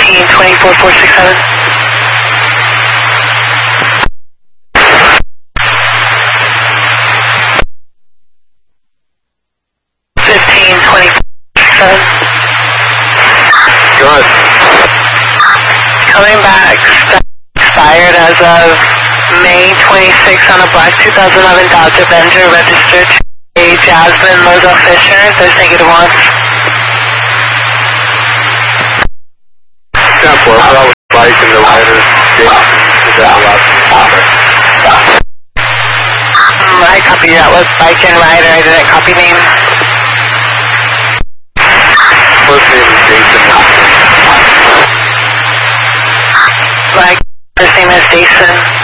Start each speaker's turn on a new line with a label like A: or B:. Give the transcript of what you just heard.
A: 1524-467. 1524-467.
B: Good.
A: Coming back, expired as of May 26 on a black 2011 Dodge Avenger registered to a Jasmine Logo Fisher. There's -1.
B: Yeah, for I was bike in the rider.
A: I copy that was bike and rider. I didn't copy name.
B: First name is Jason.
A: Like, first name is Jason.